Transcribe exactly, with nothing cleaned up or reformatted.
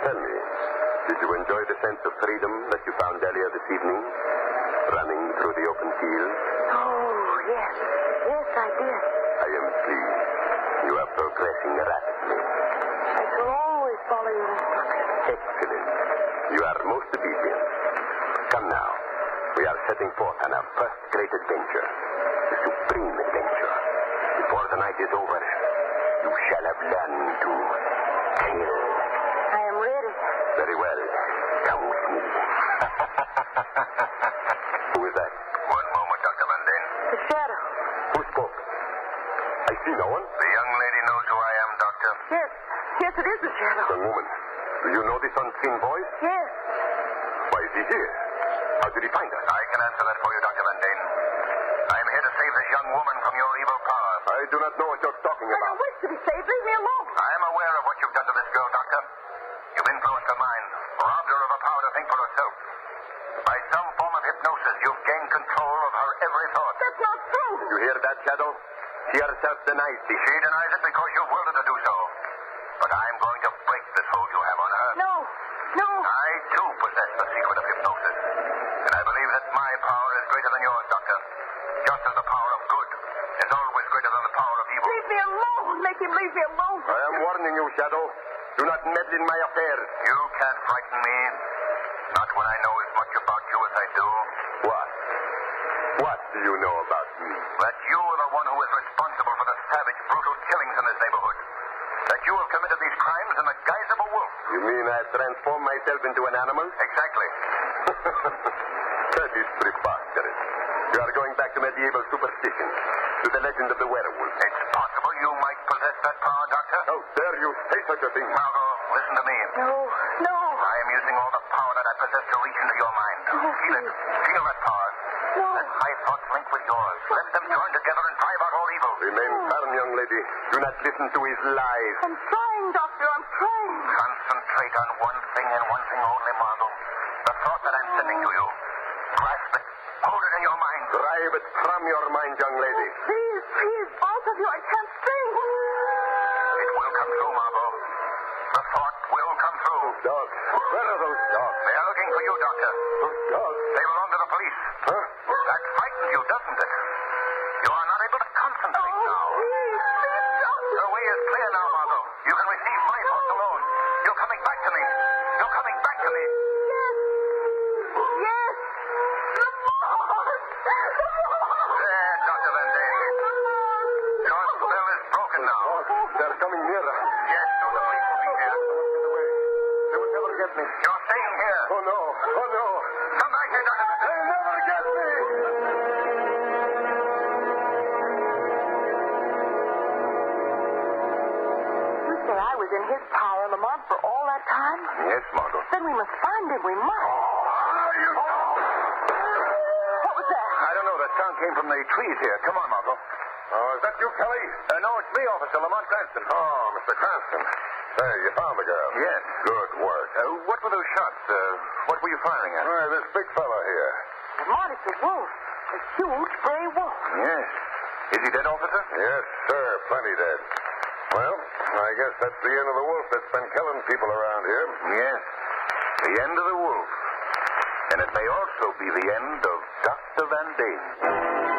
Tell me, did you enjoy the sense of freedom that you found earlier this evening? Running through the open field? Oh, yes. Yes, I did. I am pleased. You are progressing rapidly. I shall always follow your instructions. Excellent. You are most obedient. Come now. We are setting forth on our first great adventure. The supreme adventure. Before the night is over, you shall have learned to kill. I am ready. Very well. Come with me. Who is that? One moment, Doctor Van Dane. The shadow. Who spoke? I see no one. The young lady knows who I am, Doctor. Yes. Yes, it is the shadow. Young woman, do you know this unseen voice? Yes. Why is he here? How did he find us? I can answer that for you, Doctor Van Dane. I'm here to save this young woman from your evil power. I do not know what you're talking I about. don't wish to be saved. Leave me alone. I am aware of what you've done to this girl, Doctor. You've influenced her mind, robbed her of a power to think for herself. By some form of hypnosis, you've gained control of her every thought. That's not true. You hear that, Shadow? She herself denies it. She denies it because you've willed her to do so. But I'm going to break this hold you have on her. No. No. I, too, possess the secret of hypnosis. And I believe that my power is greater than yours, Doctor. Just as the power of good is always greater than the power of evil. Leave me alone. Make him leave me alone. I am warning you, Shadow. Do not meddle in my affairs. You can't frighten me. Not when I know as much about you as I do. What? What do you know about me? That you are the one who is responsible for the savage, brutal killings in this neighborhood. That you have committed these crimes in the guise of a wolf. You mean I transformed myself into an animal? Exactly. That is preposterous. You are going back to medieval superstition, to the legend of the werewolf. It's possible you might possess that power, Doctor. How dare you say such a thing? Margot, listen to me. No. No. I am using all the power that I possess to reach into your mind. Oh, Feel it. Feel that power. No. Let my thoughts link with yours. Let them join together and drive out all evil. Remain firm, young lady. Do not listen to his lies. I'm trying, Doctor. I'm trying. Concentrate on one thing and one thing only, Margot. The thought that I'm sending to you. Grasp it. Hold it in your mind. Drive it from your mind, young lady. Please, please, both of you. I can't think. It will come true, Margot. The thought will come true. Dogs. Where are those dogs? They are looking for you, Doctor. Those dogs? They belong to the police. Huh? That frightens you, doesn't it? You are not able to concentrate Oh, now. please, please, Doctor. Your way is clear now, Margot. You can receive my thoughts alone. You're coming back to me. You're coming back to me. Yes. Yes. Lamont. Lamont. There, Doctor Van Dane. Your spell is broken now. Oh, they're coming nearer. Yes, so the police will be here. Get away. They will never get me. You're staying here. Oh, no. Oh, no. Come back here, Doctor Van Dane. They'll never get me. You say I was in his power, Lamont, for all that time? Yes, Margot. Then we must find him. We must. What was that? I don't know. That sound came from the trees here. Come on, Margot. Oh, is that you, Kelly? Uh, no, it's me, Officer Lamont Cranston. Oh, Mister Cranston. Say, you found the girl. Yes. Good work. Uh, what were those shots? Uh, what were you firing at? Why, this big fella here. Lamont, it's a wolf. A huge gray wolf. Yes. Is he dead, officer? Yes, sir. Plenty dead. Well, I guess that's the end of the wolf that's been killing people around here. Yes. The end of the wolf. And it may also be the end of Doctor Van Dane.